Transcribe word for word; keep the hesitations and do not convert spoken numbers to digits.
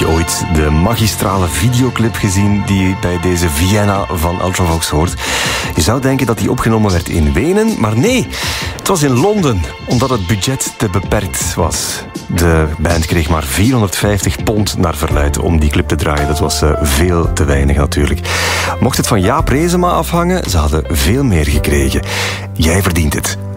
je ooit de magistrale videoclip gezien die bij deze Vienna van Ultravox hoort? Je zou denken dat die opgenomen werd in Wenen, maar nee, het was in Londen, omdat het budget te beperkt was. De band kreeg maar vierhonderdvijftig pond naar verluidt om die clip te draaien. Dat was uh, veel te weinig natuurlijk. Mocht het van Jaap Reesema afhangen, ze hadden veel meer gekregen. Jij verdient het.